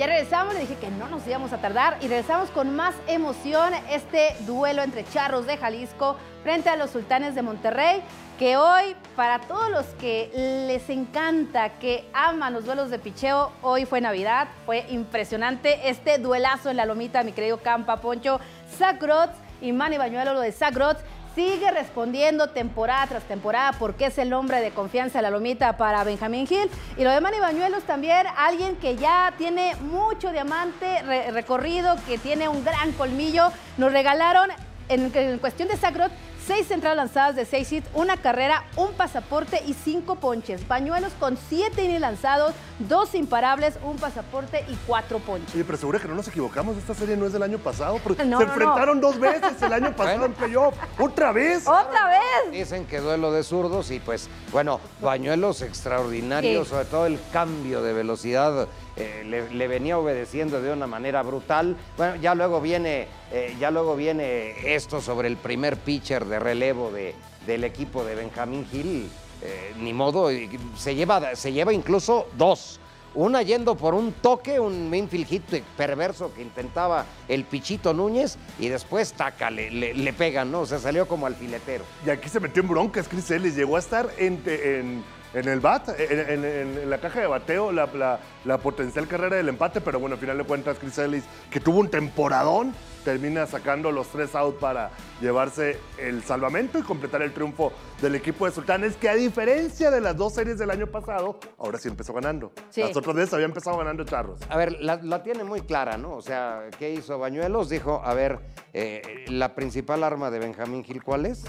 Ya regresamos, le dije que no nos íbamos a tardar y regresamos con más emoción este duelo entre Charros de Jalisco frente a los Sultanes de Monterrey, que hoy, para todos los que les encanta, que aman los duelos de picheo, hoy fue Navidad, fue impresionante este duelazo en la lomita, mi querido Campa, Poncho. Zach Grotz y Manny Bañuelos, lo de Zach Grotz, sigue respondiendo temporada tras temporada porque es el hombre de confianza de la lomita para Benjamín Gil. Y lo de Manny Bañuelos también, alguien que ya tiene mucho diamante recorrido, que tiene un gran colmillo. Nos regalaron, en cuestión de Zach Grotz, 6 entradas lanzadas de 6 hits, una carrera, un pasaporte y 5 ponches. Bañuelos con 7 innings lanzados, 2 imparables, un pasaporte y 4 ponches. Oye, pero seguro que no nos equivocamos, esta serie no es del año pasado, porque se enfrentaron 2 veces el año pasado en playoff. ¿Otra vez? ¡Otra vez! Dicen que duelo de zurdos y pues, bueno, Bañuelos extraordinario, sí. Sobre todo el cambio de velocidad le venía obedeciendo de una manera brutal. Bueno, ya luego viene esto sobre el primer pitcher de relevo del equipo de Benjamín Gil. Ni modo, se lleva incluso 2. Una yendo por un toque, un infield hit perverso que intentaba el Pichito Núñez y después taca, le pegan, ¿no? O sea, salió como alfiletero. Y aquí se metió en broncas Chris Ellis, llegó a estar en el bat, en la caja de bateo, la potencial carrera del empate, pero bueno, al final de cuentas Chris Ellis, que tuvo un temporadón, termina sacando los 3 outs para llevarse el salvamento y completar el triunfo del equipo de Sultanes, que a diferencia de las 2 series del año pasado, ahora sí empezó ganando. Sí. Las otras veces había empezado ganando Charros. A ver, la tiene muy clara, ¿no? O sea, ¿qué hizo Bañuelos? Dijo, a ver, la principal arma de Benjamín Gil, ¿cuál es?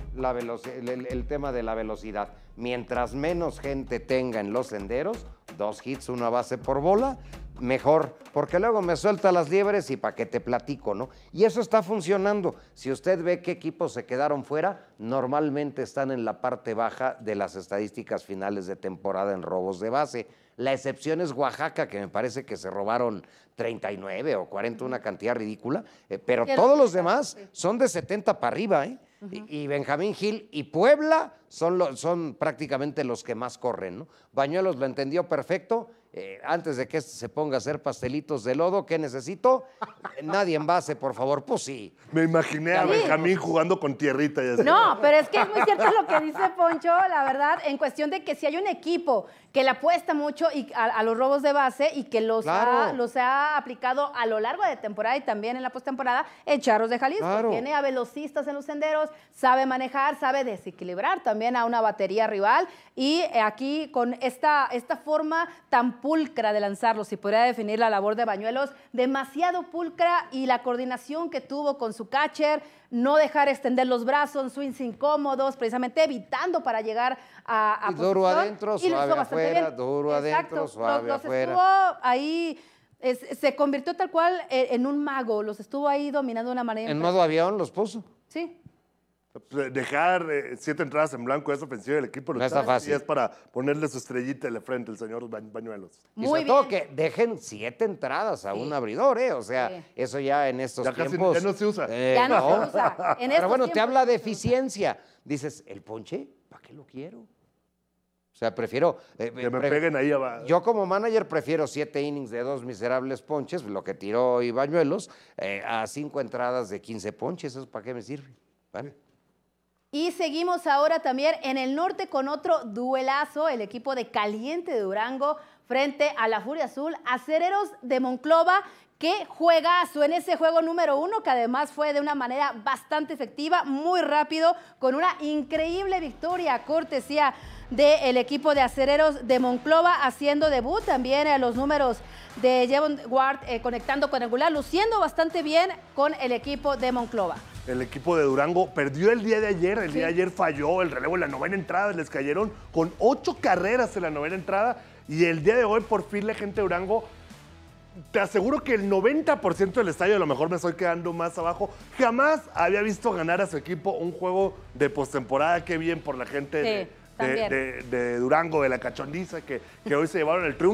El tema de la velocidad. Mientras menos gente tenga en los senderos, 2 hits, 1 base por bola, mejor, porque luego me suelta las liebres y para qué te platico, ¿no? Y eso está funcionando. Si usted ve qué equipos se quedaron fuera, normalmente están en la parte baja de las estadísticas finales de temporada en robos de base. La excepción es Oaxaca, que me parece que se robaron 39 o 40, una cantidad ridícula, pero todos los demás son de 70 para arriba, ¿eh? Y Benjamín Gil y Puebla son prácticamente los que más corren, ¿no? Bañuelos lo entendió perfecto. Antes de que se ponga a hacer pastelitos de lodo, ¿qué necesito? Nadie en base, por favor. Pues sí. Me imaginé a Benjamín jugando con tierrita y así. No, pero es que es muy cierto lo que dice Poncho, la verdad, en cuestión de que si hay un equipo que le apuesta mucho a los robos de base y que los ha aplicado a lo largo de temporada y también en la postemporada, el Charros de Jalisco. Claro. Tiene a velocistas en los senderos, sabe manejar, sabe desequilibrar también a una batería rival y aquí con esta forma tan pulcra de lanzarlo, si podría definir la labor de Bañuelos, demasiado pulcra, y la coordinación que tuvo con su catcher, no dejar extender los brazos, swings incómodos, precisamente evitando para llegar a y duro adentro, suave afuera, duro adentro, suave afuera. Estuvo ahí, se convirtió tal cual en un mago, los estuvo ahí dominando de una manera. En modo avión los puso. Sí. Dejar 7 entradas en blanco es ofensiva del equipo. No está fácil. Y es para ponerle su estrellita en la frente el señor Bañuelos. Y sobre todo que dejen 7 entradas a un abridor, ¿eh? O sea, eso ya en estos tiempos... Ya no se usa. Ya no se usa. Pero bueno, te habla de eficiencia. Dices, ¿el ponche? ¿Para qué lo quiero? O sea, prefiero... que me peguen ahí abajo. Yo como manager prefiero 7 innings de 2 miserables ponches, lo que tiró y Bañuelos, a 5 entradas de 15 ponches. ¿Eso para qué me sirve? ¿Vale? Y seguimos ahora también en el norte con otro duelazo, el equipo de Caliente de Durango frente a la Furia Azul, Acereros de Monclova. Qué juegazo en ese juego número 1, que además fue de una manera bastante efectiva, muy rápido, con una increíble victoria, cortesía del equipo de Acereros de Monclova, haciendo debut también a los números de Jevon Ward, conectando con regular, luciendo bastante bien con el equipo de Monclova. El equipo de Durango perdió el día de ayer. El día de ayer falló el relevo en la 9ª entrada. Les cayeron con 8 carreras en la 9ª entrada. Y el día de hoy, por fin, la gente de Durango, te aseguro que el 90% del estadio, a lo mejor me estoy quedando más abajo, jamás había visto ganar a su equipo un juego de postemporada. Qué bien por la gente de Durango, de la Cachondiza, que hoy se llevaron el triunfo.